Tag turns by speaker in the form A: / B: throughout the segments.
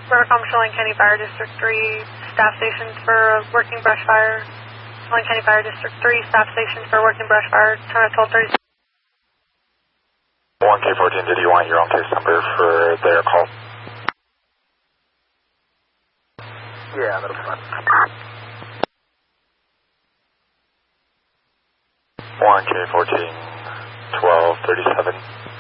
A: Rivercom, Chelan County Fire District 3, staff stations for working brush fire. Chelan County Fire District 3, staff stations for working brush fire. Turn at 12:30.
B: 1K14, did you want your own case number for their call?
C: Yeah, that'll be fine.
B: 1K14, 1237.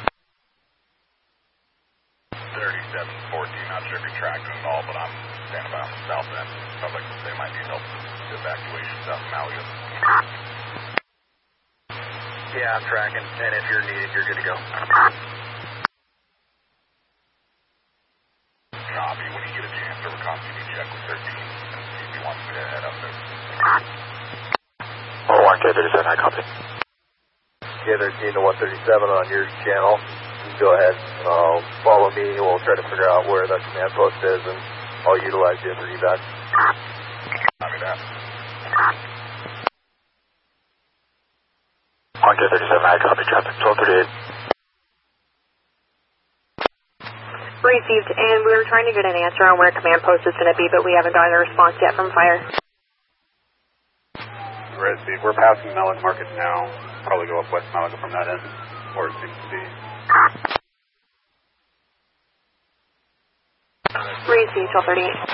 D: 3714, not sure if you're tracking at all, but I'm standing by on the south end. Sounds like they might need help with evacuation south of Malaga.
C: Yeah, I'm tracking, and if you're needed, you're good to go.
D: Copy. When you get a chance, Rivercom, can you check with 13 and see if he wants me to head up there?
B: 1K37, I copy.
C: K13 to 137 on your channel. Go ahead. Follow me. We'll try to figure out where the command post is, and I'll utilize you for evac.
D: Copy that.
B: 1K37, I copy. Traffic 1238.
A: Received, and we were trying to get an answer on where command post is going to be, but we haven't gotten a response yet from fire.
D: Received. We're passing Malaga Market now. Probably go up West Malaga from that end, or it seems to be.
A: Received, 1238.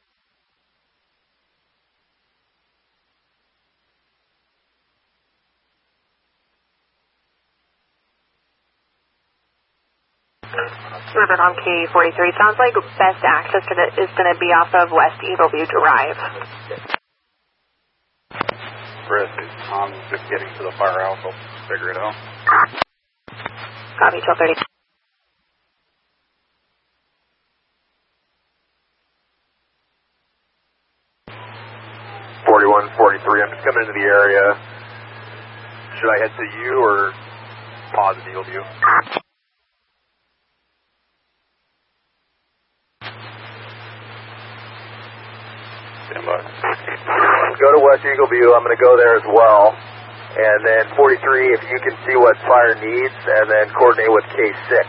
A: Rivercom K43, sounds like best access to it is going to be off of West Eagleview Drive.
D: Received. I'm just getting to the firehouse. I'll figure it out.
A: Copy, 1230.
C: I'm just coming into the area. Should I head to you or pause at Eagleview?
D: Stand by.
C: Go to West Eagleview. I'm going to go there as well. And then 43, if you can see what fire needs, and then coordinate with K6.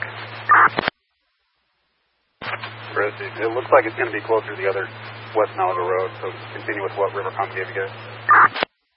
D: Received. It looks like it's going to be closer to the other West Malaga Road, so continue with what Rivercom gave you guys.